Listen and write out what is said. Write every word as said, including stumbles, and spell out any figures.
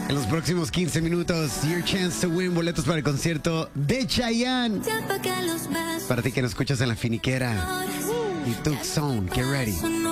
En los próximos quince minutos, your chance to win boletos para el concierto de Chayanne. Para ti que nos escuchas en La Finiquera y Tucson, get ready.